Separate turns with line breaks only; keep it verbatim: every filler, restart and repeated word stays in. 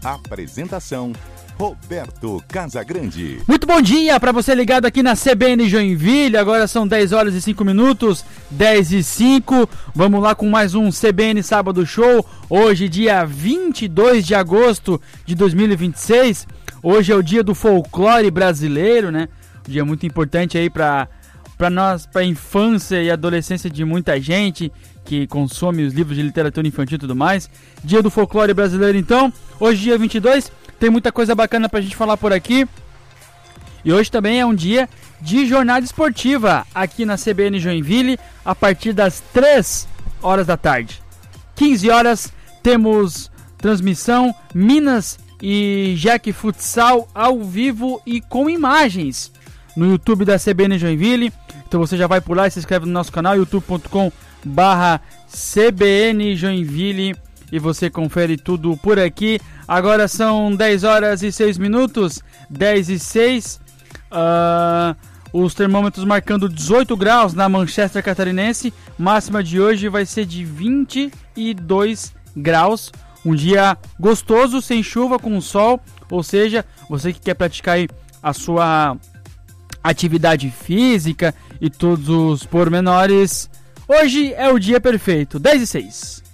Apresentação Roberto Casagrande.
Muito bom dia para você ligado aqui na C B N Joinville. Agora são dez horas e cinco minutos, dez e cinco. Vamos lá com mais um C B N Sábado Show. Hoje, dia vinte e dois de agosto de dois mil e vinte e seis. Hoje é o dia do folclore brasileiro, né? Um dia muito importante aí para para nós, para a infância e adolescência de muita gente que consome os livros de literatura infantil e tudo mais. Dia do folclore brasileiro, então. Hoje, dia vinte e dois. Tem muita coisa bacana pra gente falar por aqui. E hoje também é um dia de jornada esportiva aqui na C B N Joinville, a partir das três horas da tarde. quinze horas temos transmissão Minas e Jack Futsal ao vivo e com imagens no YouTube da C B N Joinville. Então você já vai por lá e se inscreve no nosso canal youtube ponto com barra C B N Joinville e você confere tudo por aqui. Agora são dez horas e seis minutos, dez e seis. Uh, os termômetros marcando dezoito graus na Manchester Catarinense. Máxima de hoje vai ser de vinte e dois graus. Um dia gostoso, sem chuva, com sol. Ou seja, você que quer praticar aí a sua atividade física e todos os pormenores, hoje é o dia perfeito. dez e seis.